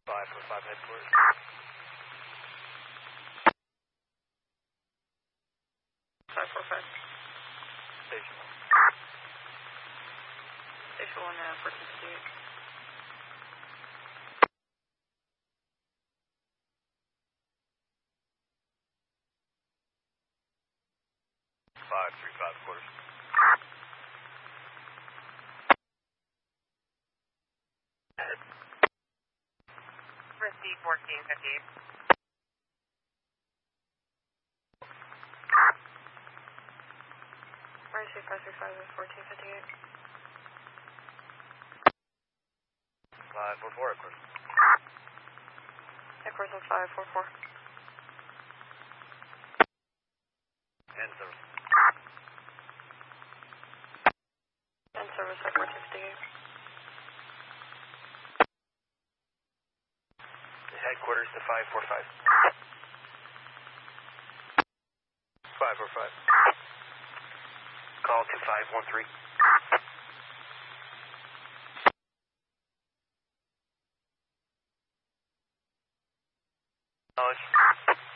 545 headquarters. 545. Station 1. Station 1, 1458. 535 quarters. Receive 1458. Receive 565 is 1458. 544 headquarters. Headquarters on 544. End service. End service at 1458. Headquarters to 545. 545. Call to 513. Knowledge.